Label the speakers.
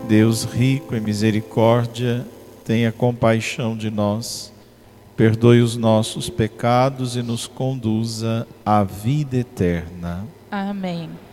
Speaker 1: Deus rico em misericórdia, tenha compaixão de nós, perdoe os nossos pecados e nos conduza à vida eterna.
Speaker 2: Amém.